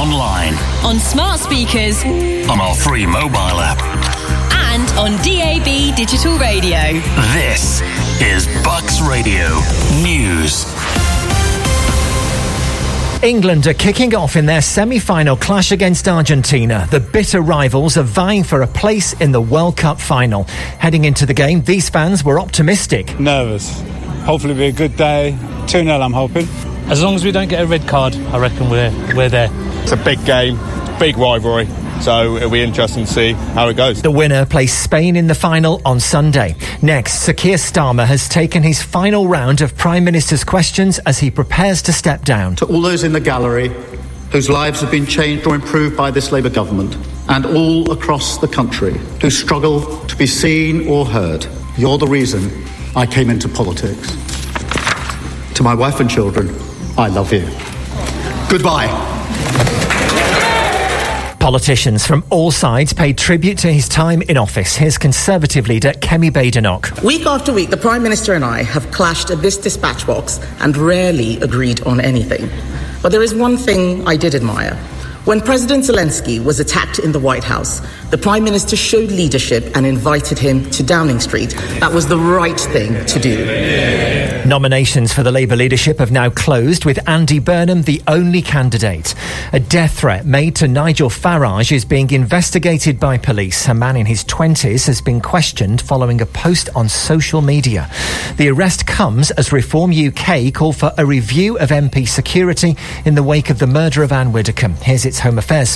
online, on smart speakers, on our free mobile app, and on DAB digital radio. This is Bucks Radio News. England are kicking off in their semi-final clash against Argentina. The bitter rivals are vying for a place in the World Cup final. Heading into the game, these fans were optimistic. Nervous. Hopefully it'll be a good day. 2-0, I'm hoping. As long as we don't get a red card, I reckon we're there. It's a big game, big rivalry. So it'll be interesting to see how it goes. The winner plays Spain in the final on Sunday. Next, Sir Keir Starmer has taken his final round of Prime Minister's questions as he prepares to step down. To all those in the gallery whose lives have been changed or improved by this Labour government, and all across the country who struggle to be seen or heard, you're the reason I came into politics. To my wife and children, I love you. Goodbye. Politicians from all sides paid tribute to his time in office. Here's Conservative leader Kemi Badenoch. Week after week, the Prime Minister and I have clashed at this dispatch box and rarely agreed on anything. But there is one thing I did admire. When President Zelensky was attacked in the White House, the Prime Minister showed leadership and invited him to Downing Street. That was the right thing to do. Nominations for the Labour leadership have now closed, with Andy Burnham the only candidate. A death threat made to Nigel Farage is being investigated by police. A man in his 20s has been questioned following a post on social media. The arrest comes as Reform UK call for a review of MP security in the wake of the murder of Anne Widdecombe. Here's its Home Affairs